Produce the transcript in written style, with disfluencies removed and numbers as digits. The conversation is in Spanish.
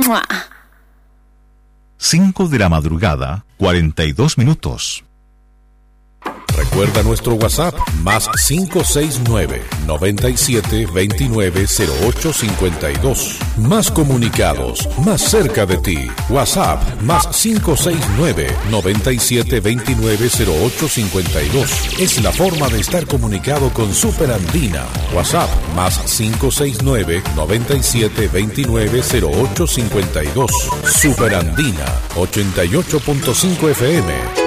¡Mua! 5 de la madrugada, 42 minutos. Recuerda nuestro WhatsApp, más 569-9729-0852. Más comunicados, más cerca de ti. WhatsApp, más 569-9729-0852. Es la forma de estar comunicado con Super Andina. WhatsApp, más 569-9729-0852. Super Andina, 88.5 FM.